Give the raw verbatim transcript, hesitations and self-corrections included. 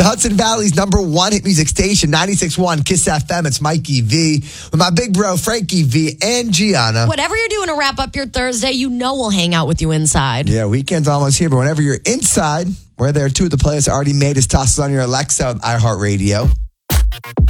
Hudson Valley's number one hit music station, ninety-six point one Kiss F M. It's Mikey V with my big bro, Frankie V, and Gianna. Whatever you're doing to wrap up your Thursday, you know we'll hang out with you inside. Yeah, weekend's almost here, but whenever you're inside, we're there too. The playlist already made. It's tosses on your Alexa, iHeartRadio.